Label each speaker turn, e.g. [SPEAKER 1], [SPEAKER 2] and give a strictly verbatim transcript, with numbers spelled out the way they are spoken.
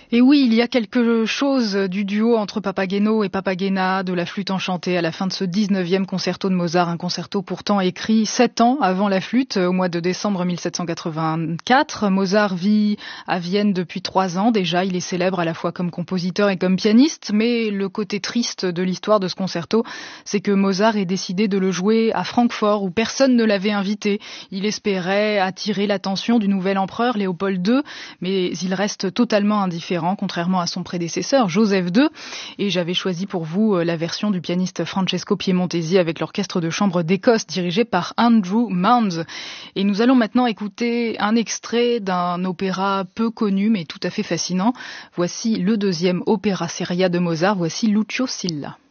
[SPEAKER 1] Et oui, il y a quelque chose du duo entre Papageno et Papagena, de la flûte enchantée à la fin de ce dix-neuvième concerto de Mozart, un concerto pourtant écrit sept ans avant la flûte, au mois de décembre mille sept cent quatre-vingt-quatre. Mozart vit à Vienne depuis trois ans déjà, il est célèbre à la fois comme compositeur et comme pianiste, mais le côté triste de l'histoire de ce concerto, c'est que Mozart ait décidé de le jouer à Francfort où personne ne l'avait invité. Il espérait attirer l'attention du nouvel empereur Léopold deux, mais il reste totalement indifférent, contrairement à son prédécesseur, Joseph deux. Et j'avais choisi pour vous la version du pianiste Francesco Piemontesi avec l'orchestre de chambre d'Écosse dirigé par Andrew Mounds. Et nous allons maintenant écouter un extrait d'un opéra peu connu mais tout à fait fascinant. Voici le deuxième opéra seria de Mozart, voici Lucio Silla.